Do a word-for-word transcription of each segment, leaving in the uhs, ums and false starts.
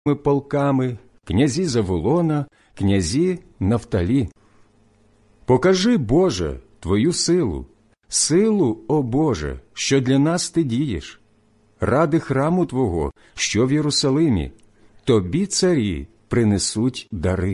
полками, князі Заволона, князі Нафталі. Покажи, Боже, Твою силу, силу, о Боже, що для нас Ти дієш. Ради храму Твого, що в Єрусалимі, Тобі царі принесуть дари.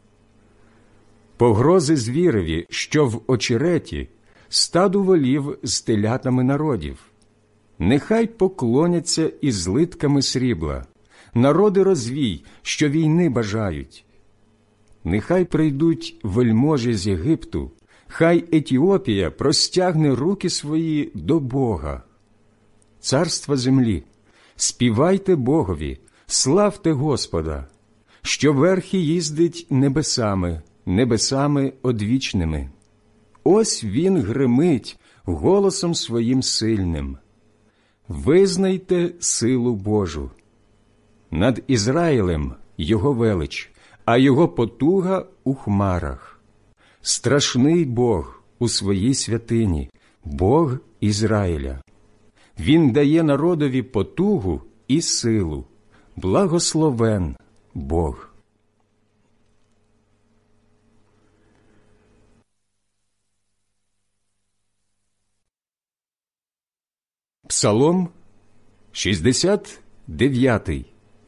Погрози звіреві, що в очереті, стаду волів з телятами народів. Нехай поклоняться із злитками срібла, народи розвій, що війни бажають. Нехай прийдуть вельможі з Єгипту, хай Етіопія простягне руки свої до Бога. Царства землі, співайте Богові, славте Господа, що верхи їздить небесами, небесами одвічними. Ось він гримить голосом своїм сильним. Визнайте силу Божу. Над Ізраїлем його велич, а його потуга у хмарах. Страшний Бог у своїй святині, Бог Ізраїля. Він дає народові потугу і силу. Благословен Бог. Псалом шістдесят дев'ятий.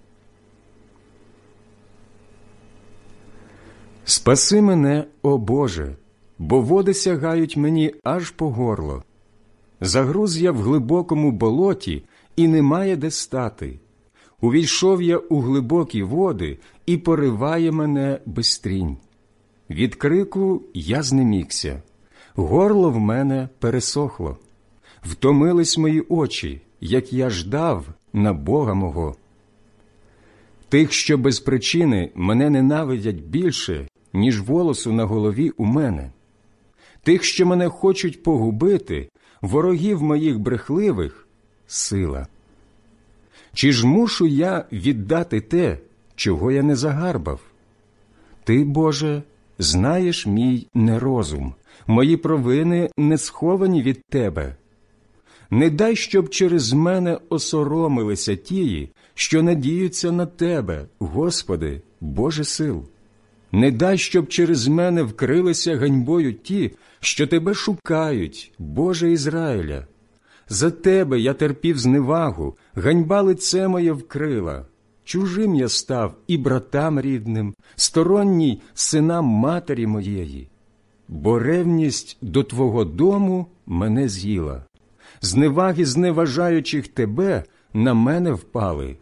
Спаси мене, о Боже, бо води сягають мені аж по горло. Загруз я в глибокому болоті, і немає де стати. Увійшов я у глибокі води, і пориває мене бистрінь. Від крику я знемігся, горло в мене пересохло. Втомились мої очі, як я ждав на Бога мого. Тих, що без причини мене ненавидять більше, ніж волосу на голові у мене. Тих, що мене хочуть погубити, ворогів моїх брехливих – сила. Чи ж мушу я віддати те, чого я не загарбав? Ти, Боже, знаєш мій нерозум, мої провини не сховані від Тебе. Не дай, щоб через мене осоромилися тії, що надіються на Тебе, Господи, Боже сил. Не дай, щоб через мене вкрилися ганьбою ті, що Тебе шукають, Боже Ізраїля. За Тебе я терпів зневагу, ганьба лице моє вкрила. Чужим я став і братам рідним, сторонній синам матері моєї. Бо ревність до Твого дому мене з'їла. Зневаги зневажаючих Тебе на мене впали.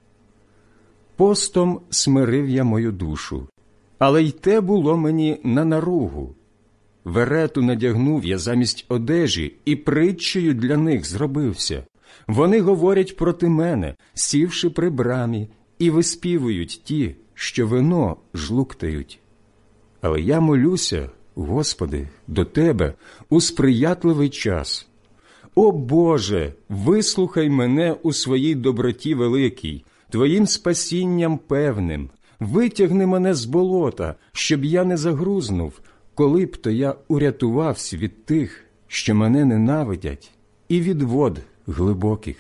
Постом смирив я мою душу, але й те було мені на наругу. Верету надягнув я замість одежі і притчею для них зробився. Вони говорять проти мене, сівши при брамі, і виспівують ті, що вино жлуктають. Але я молюся, Господи, до Тебе у сприятливий час. О Боже, вислухай мене у своїй доброті великій, Твоїм спасінням певним. Витягни мене з болота, щоб я не загрузнув, коли б то я урятувався від тих, що мене ненавидять, і від вод глибоких.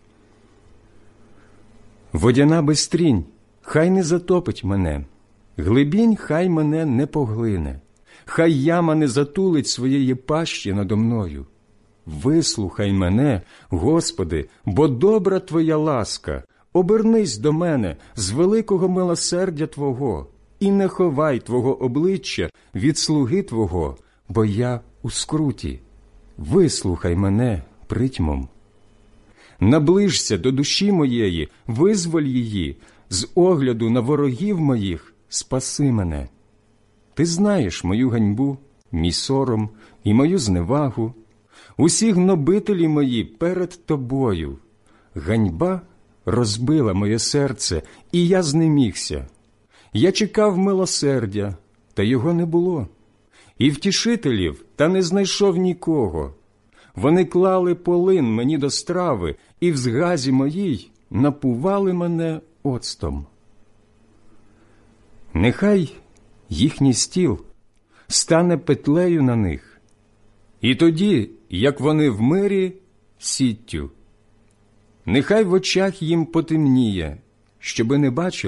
Водяна бистрінь, хай не затопить мене, глибінь хай мене не поглине, хай яма не затулить своєї пащі надо мною. Вислухай мене, Господи, бо добра Твоя ласка, обернись до мене з великого милосердя Твого, і не ховай Твого обличчя від слуги Твого, бо я у скруті. Вислухай мене притьмом. Наближся до душі моєї, визволь її, з огляду на ворогів моїх спаси мене. Ти знаєш мою ганьбу, мій сором і мою зневагу, усі гнобителі мої перед Тобою. Ганьба розбила моє серце, і я знемігся. Я чекав милосердя, та його не було, і втішителів, та не знайшов нікого. Вони клали полин мені до страви, і в згазі моїй напували мене оцтом. Нехай їхній стіл стане петлею на них, і тоді, як вони в мирі, сіттю. Нехай в очах їм потемніє, щоби не бачили